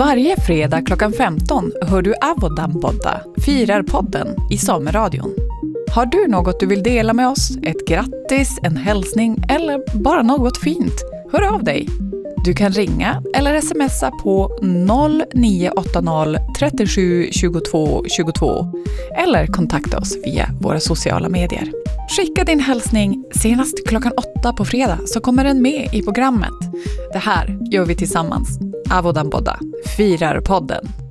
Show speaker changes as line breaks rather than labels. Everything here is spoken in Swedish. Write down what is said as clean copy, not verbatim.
Varje fredag klockan 15 hör du Avodampodda, Firarpodden i Sameradion. Har du något du vill dela med oss, ett grattis, en hälsning eller bara något fint? Hör av dig! Du kan ringa eller smsa på 0980 37 22 22 eller kontakta oss via våra sociala medier. Skicka din hälsning senast klockan 8 på fredag så kommer den med i programmet. Det här gör vi tillsammans. Avodampodda, Firarpodden.